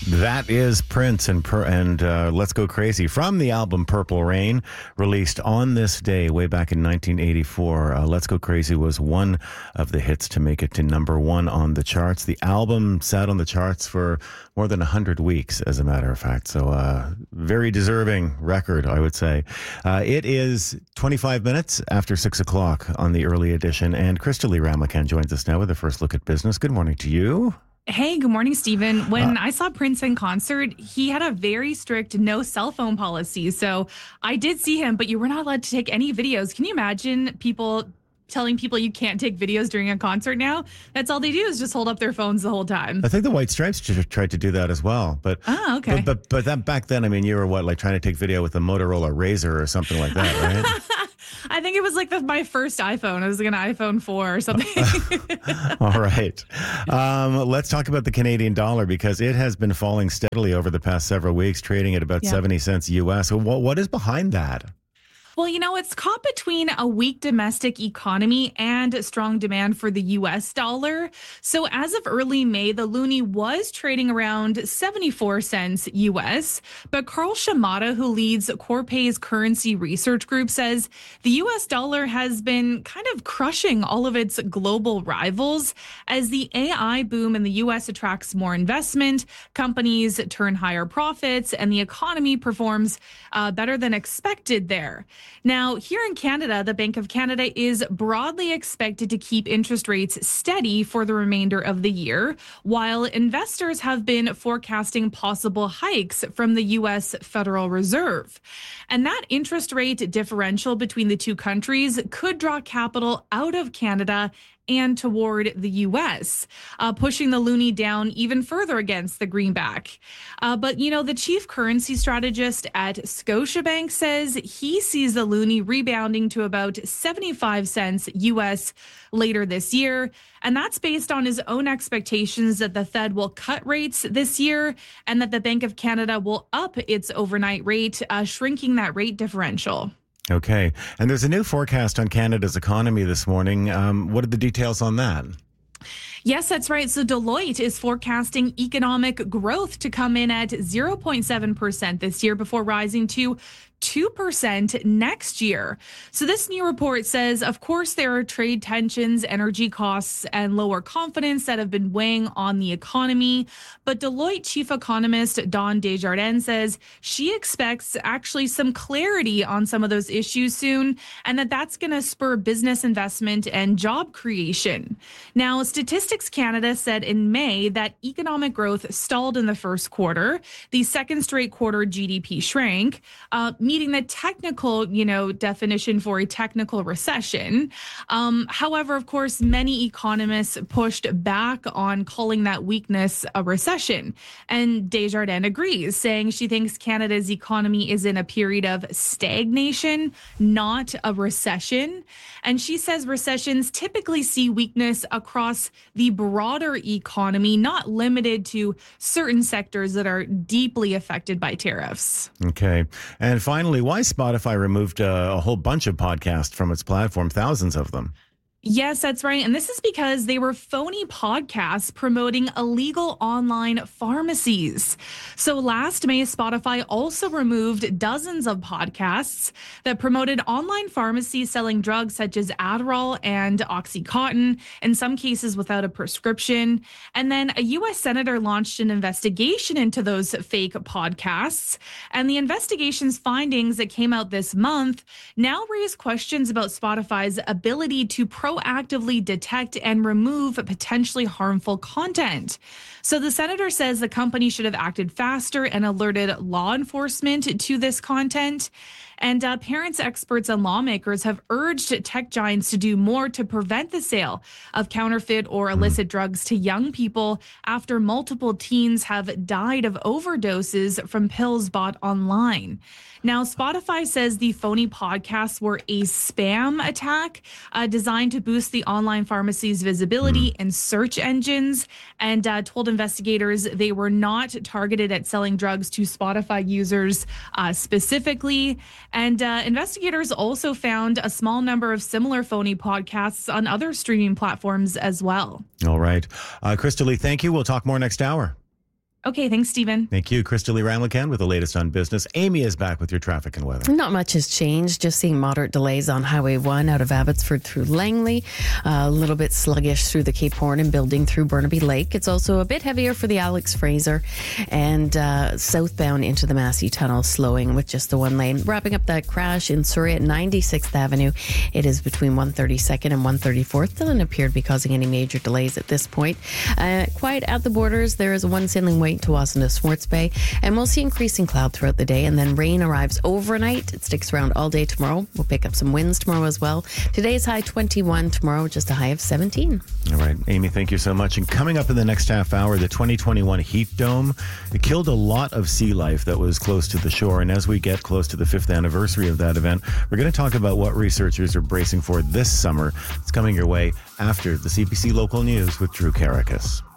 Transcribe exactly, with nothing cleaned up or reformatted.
That is Prince and per- and uh, Let's Go Crazy from the album Purple Rain, released on this day way back in nineteen eighty-four. Uh, Let's Go Crazy was one of the hits to make it to number one on the charts. The album sat on the charts for more than one hundred weeks, as a matter of fact. So uh, very deserving record, I would say. Uh, it is twenty-five minutes after six o'clock on the early edition, and Crystalie Ramakan joins us now with a first look at business. Good morning to you. Hey, good morning, Stephen. When Uh, I saw Prince in concert, he had a very strict no cell phone policy. So I did see him, but you were not allowed to take any videos. Can you imagine people telling people you can't take videos during a concert now? That's all they do is just hold up their phones the whole time. I think the White Stripes tr- tried to do that as well, but Oh, okay. But but, but that back then, I mean, you were what, like trying to take video with a Motorola Razr or something like that, right? I think it was like the, my first iPhone. It was like an iPhone four or something. All right. Um, let's talk about the Canadian dollar, because it has been falling steadily over the past several weeks, trading at about Yeah. seventy cents U S. So what, what is behind that? Well, you know, it's caught between a weak domestic economy and strong demand for the U S dollar. So as of early May, the loonie was trading around seventy-four cents U S. But Carl Shimada, who leads Corpay's currency research group, says the U S dollar has been kind of crushing all of its global rivals as the A I boom in the U S attracts more investment, companies turn higher profits, and the economy performs uh, better than expected there. Now, here in Canada, the Bank of Canada is broadly expected to keep interest rates steady for the remainder of the year, while investors have been forecasting possible hikes from the U S Federal Reserve. And that interest rate differential between the two countries could draw capital out of Canada and toward the U S, uh, pushing the loonie down even further against the greenback. Uh, but, you know, the chief currency strategist at Scotiabank says he sees the loonie rebounding to about seventy-five cents U S later this year. And that's based on his own expectations that the Fed will cut rates this year and that the Bank of Canada will up its overnight rate, uh, shrinking that rate differential. Okay. And there's a new forecast on Canada's economy this morning. Um, what are the details on that? Yes, that's right. So Deloitte is forecasting economic growth to come in at zero point seven percent this year before rising to two percent next year. So this new report says, of course, there are trade tensions, energy costs, and lower confidence that have been weighing on the economy. But Deloitte chief economist Dawn Desjardins says she expects actually some clarity on some of those issues soon, and that that's going to spur business investment and job creation. Now, Statistics Canada said in May that economic growth stalled in the first quarter. The second straight quarter G D P shrank, uh, meeting the technical, you know, definition for a technical recession. Um, however, of course, many economists pushed back on calling that weakness a recession. And Desjardins agrees, saying she thinks Canada's economy is in a period of stagnation, not a recession. And she says recessions typically see weakness across the broader economy, not limited to certain sectors that are deeply affected by tariffs. Okay. And finally, why Spotify removed uh, a whole bunch of podcasts from its platform, thousands of them? Yes, that's right. And this is because they were phony podcasts promoting illegal online pharmacies. So last May, Spotify also removed dozens of podcasts that promoted online pharmacies selling drugs such as Adderall and Oxycontin, in some cases without a prescription. And then a U S senator launched an investigation into those fake podcasts. And the investigation's findings that came out this month now raise questions about Spotify's ability to proactively detect and remove potentially harmful content. So the senator says the company should have acted faster and alerted law enforcement to this content. And uh, parents, experts, and lawmakers have urged tech giants to do more to prevent the sale of counterfeit or illicit drugs to young people after multiple teens have died of overdoses from pills bought online. Now, Spotify says the phony podcasts were a spam attack uh, designed to boost the online pharmacy's visibility in search engines, and uh, told investigators they were not targeted at selling drugs to Spotify users uh, specifically. And uh, investigators also found a small number of similar phony podcasts on other streaming platforms as well. All right. Uh, Crystalie, thank you. We'll talk more next hour. Okay, thanks, Stephen. Thank you. Crystal Ramlican with the latest on business. Amy is back with your traffic and weather. Not much has changed. Just seeing moderate delays on Highway one out of Abbotsford through Langley. Uh, a little bit sluggish through the Cape Horn and building through Burnaby Lake. It's also a bit heavier for the Alex Fraser and uh, southbound into the Massey Tunnel, slowing with just the one lane. Wrapping up that crash in Surrey at ninety-sixth Avenue. It is between one thirty-second and one thirty-fourth. Doesn't appear to be causing any major delays at this point. Uh, quiet at the borders. There is one sailing wait to Wasson to Swartz Bay, and we'll see increasing cloud throughout the day, and then rain arrives overnight. It sticks around all day tomorrow. We'll pick up some winds tomorrow as well. Today's high twenty-one, tomorrow just a high of seventeen. All right, Amy, thank you so much. And coming up in the next half hour, the twenty twenty-one heat dome. It killed a lot of sea life that was close to the shore, and as we get close to the fifth anniversary of that event, we're going to talk about what researchers are bracing for this summer. It's coming your way after the C B C Local News with Drew Caracas.